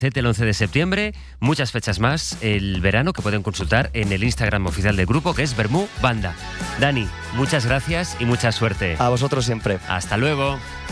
El 11 de septiembre, muchas fechas más, el verano que pueden consultar en el Instagram oficial del grupo, que es Vermú Banda. Dani, muchas gracias y mucha suerte. A vosotros siempre. Hasta luego.